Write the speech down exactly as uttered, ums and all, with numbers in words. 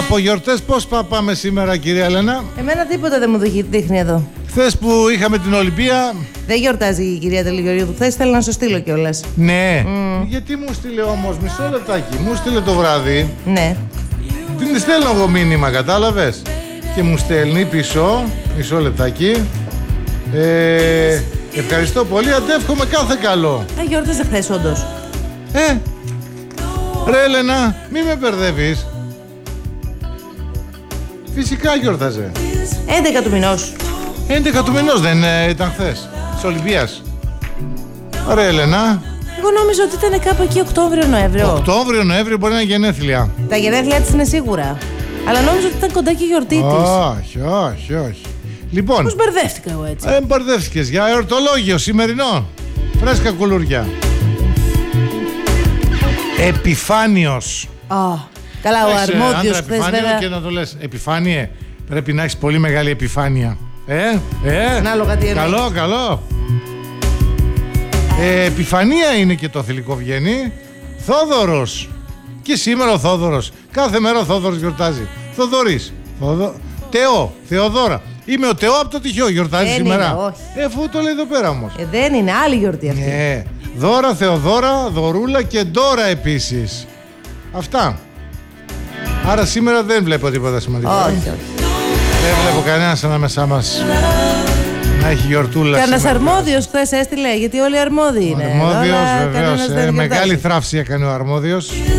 Από γιορτές πώς πά- πάμε σήμερα, κυρία Έλενα? Εμένα τίποτα δεν μου δει- δείχνει εδώ. Χθες που είχαμε την Ολυμπία. Δεν γιορτάζει η κυρία Τελιγιορίδου. Χθες θέλω να σου στείλω κιόλας. Ναι. Mm. Γιατί μου στείλε όμως, μισό λεπτάκι, μου στείλε το βράδυ. Ναι. Την στέλνω εγώ μήνυμα, κατάλαβες? Και μου στέλνει πίσω, μισό λεπτάκι. Ε, ευχαριστώ πολύ, αντεύχομαι κάθε καλό. Α, γιόρταζε χθες όντως. Ε, ρε Έλενα, μη με μπερδεύεις. Φυσικά γιόρταζε. έντεκα του μηνός. έντεκα του μηνός δεν ε, ήταν χθες, της Ολυμπίας. Ρε Έλενα. Εγώ νόμιζα ότι ήταν κάπου εκεί Οκτώβριο-Νοέμβριο. Οκτώβριο-Νοέμβριο μπορεί να είναι γενέθλια. Τα γενέθλιά της είναι σίγουρα. Αλλά νόμιζα ότι ήταν κοντά και η γιορτή της. Όχι, όχι, όχι. Λοιπόν, Πώς μπερδεύτηκα εγώ έτσι. ε, μπερδεύτηκες για εορτολόγιο σημερινό. Φρέσκα κουλούρια. Επιφάνιος. Α, καλά, ο Έχεις, ε, αρμόδιος άντρα χθες επιφάνειο βέβαια. και να το λες, επιφάνειε, πρέπει να έχεις πολύ μεγάλη επιφάνεια. Ε, ε, Ανάλογα τι εννοεί. καλό, καλό. Ε, επιφανία είναι και το θηλυκό βγαίνει. Θόδωρος. Και σήμερα ο Θόδωρος. Κάθε μέρα ο Θόδωρος γιορτάζει. Θοδωρής. Θοδο... Τεό. Θεοδόρα. Είμαι ο Τεό από το τυχαίο. Γιορτάζει Δεν σήμερα. είναι, όχι. Ε, αφού το λέει εδώ πέρα όμως. Ε, δεν είναι άλλη γιορτή αυτή. Ε, Δώρα, Θεοδόρα, Δωρούλα και Ντόρα επίσης. Αυτά. Άρα σήμερα δεν βλέπω τίποτα σημαντικό. Όχι, όχι. Δεν βλέπω κανένας ανάμεσά μας να έχει γιορτούλα. Κανένας σήμερα. αρμόδιος χθες έστειλε, γιατί όλοι αρμόδιοι είναι. Αρμόδιος, Τώρα βεβαίως. κανένας δεν Ε, γιορτάζει. μεγάλη θράψη έκανε ο αρμόδιος.